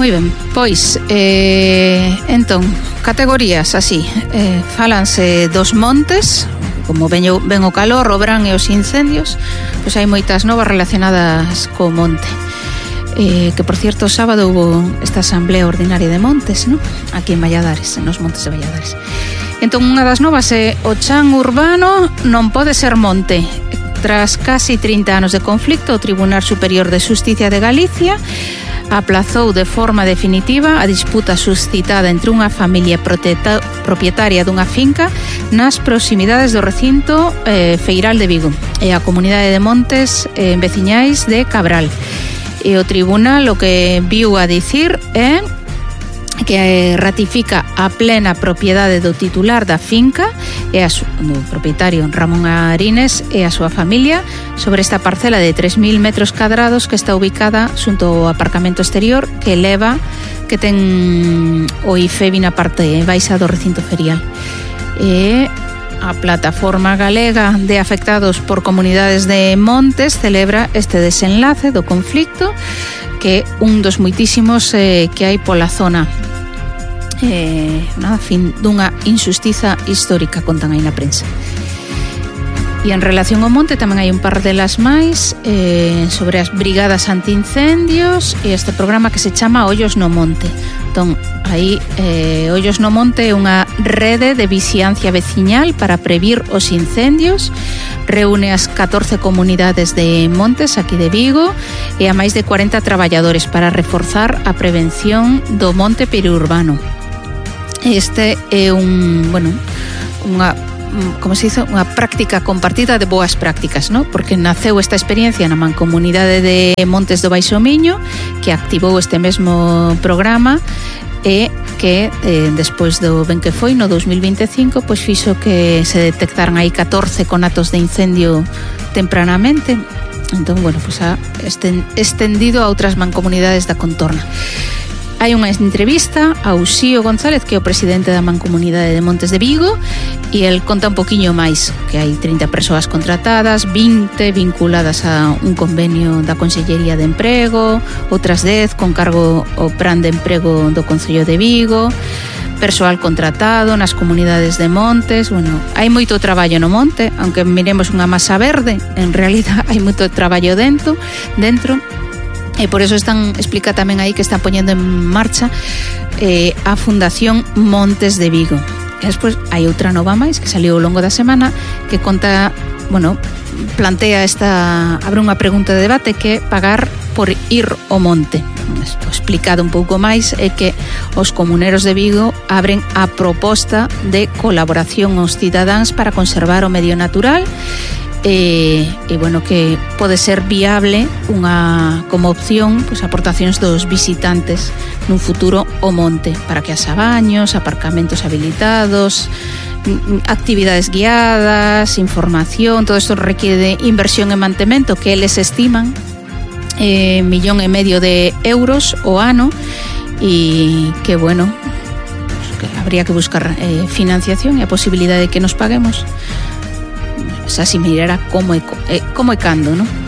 Moi ben, pois entón, categorías así, fálanse dos montes, como ven o calor, o verán e os incendios, pois hai moitas novas relacionadas co monte. Que por cierto, o sábado hubo esta asamblea ordinaria de montes, ¿no? Aquí en Valladares, nos montes de Valladares. Entón, unha das novas é o chan urbano non pode ser monte. Tras casi 30 anos de conflicto, o Tribunal Superior de Xusticia de Galicia aplazou de forma definitiva a disputa suscitada entre unha familia propietaria dunha finca nas proximidades do recinto feiral de Vigo e a comunidade de montes veciñais de Cabral. E o tribunal o que viu a dicir é que ratifica a plena propiedade do titular da finca e do propietario Ramón Arines e a súa familia sobre esta parcela de 3.000 metros cadrados que está ubicada xunto ao aparcamento exterior que ten o IFEBI na parte baixa do recinto ferial. E a Plataforma Galega de Afectados por Comunidades de Montes celebra este desenlace do conflicto, que é un dos moitísimos que hai pola zona. Fin dunha injustiza histórica, contan aí na prensa. E en relación ao monte tamén hai un par delas máis sobre as brigadas antiincendios e este programa que se chama Ollos no Monte. Entón, aí Ollos no Monte é unha rede de vixiancia veciñal para previr os incendios. Reúne as 14 comunidades de montes aquí de Vigo e a máis de 40 traballadores para reforzar a prevención do monte periurbano. Este é unha práctica compartida de boas prácticas, ¿no? Porque naceu esta experiencia na Mancomunidade de Montes do Baixo Miño, que activou este mesmo programa e que despois do ben que foi no 2025, pois fixo que se detectaran aí 14 conatos de incendio tempranamente. Entón, pois ha estendido a outras mancomunidades da contorna. Hai unha entrevista a Uxío González, que é o presidente da Mancomunidade de Montes de Vigo, e el conta un poquinho máis, que hai 30 persoas contratadas, 20 vinculadas a un convenio da Consellería de Emprego, outras 10 con cargo ao Plan de Emprego do Concello de Vigo, persoal contratado nas comunidades de montes. Hai moito traballo no monte, aunque miremos unha masa verde, en realidad hai moito traballo dentro. E por eso explica tamén aí que están poñendo en marcha a Fundación Montes de Vigo. E despois hai outra nova máis que saliu ao longo da semana que conta, plantea abre unha pregunta de debate que é pagar por ir ao monte. Isto explicado un pouco máis é que os comuneros de Vigo abren a proposta de colaboración aos cidadáns para conservar o medio natural e que pode ser viable como opción aportacións dos visitantes nun futuro ao monte para que haxa baños, aparcamentos habilitados, actividades guiadas, información. Todo isto requiere de inversión e mantemento que eles estiman 1,5 millón de euros o ano e que que habría que buscar financiación e a posibilidade de que nos paguemos. Así mirará como e cando, ¿no?